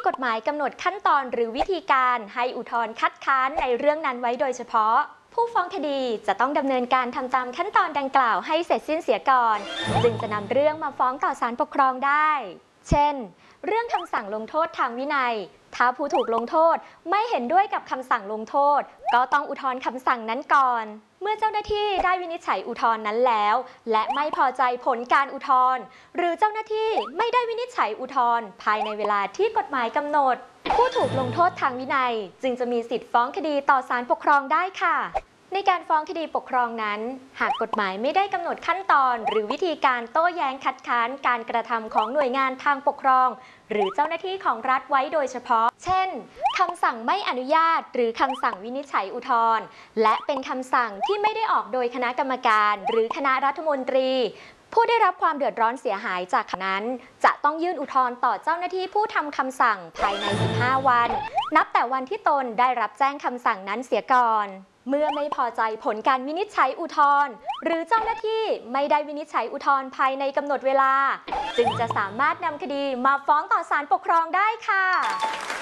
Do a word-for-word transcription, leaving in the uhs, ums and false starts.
กฎหมายกำหนดขั้นตอนหรือวิธีการให้อุทธรณ์คัดค้านในเรื่องนั้นไว้โดยเฉพาะผู้ฟ้องคดีจะต้องดำเนินการทำตามขั้นตอนดังกล่าวให้เสร็จสิ้นเสียก่อนจึงจะนำเรื่องมาฟ้องต่อศาลปกครองได้เช่นเรื่องคำสั่งลงโทษทางวินัยถ้าผู้ถูกลงโทษไม่เห็นด้วยกับคำสั่งลงโทษก็ต้องอุทธรณ์คำสั่งนั้นก่อนเมื่อเจ้าหน้าที่ได้วินิจฉัยอุทธรณ์นั้นแล้วและไม่พอใจผลการอุทธรณ์หรือเจ้าหน้าที่ไม่ได้วินิจฉัยอุทธรณ์ภายในเวลาที่กฎหมายกำหนดผู้ถูกลงโทษทางวินัยจึงจะมีสิทธิ์ฟ้องคดีต่อศาลปกครองได้ค่ะในการฟ้องคดีปกครองนั้นหากกฎหมายไม่ได้กำหนดขั้นตอนหรือวิธีการโต้แย้งคัดค้านการกระทำของหน่วยงานทางปกครองหรือเจ้าหน้าที่ของรัฐไว้โดยเฉพาะเช่นคำสั่งไม่อนุญาตหรือคำสั่งวินิจฉัยอุทธรณ์และเป็นคำสั่งที่ไม่ได้ออกโดยคณะกรรมการหรือคณะรัฐมนตรีผู้ได้รับความเดือดร้อนเสียหายจากนั้นจะต้องยื่นอุทธรณ์ต่อเจ้าหน้าที่ผู้ทำคำสั่งภายในสิบห้าวันนับแต่วันที่ตนได้รับแจ้งคำสั่งนั้นเสียก่อนเมื่อไม่พอใจผลการวินิจฉัยอุทธรณ์หรือเจ้าหน้าที่ไม่ได้วินิจฉัยอุทธรณ์ภายในกำหนดเวลาจึงจะสามารถนำคดีมาฟ้องต่อศาลปกครองได้ค่ะ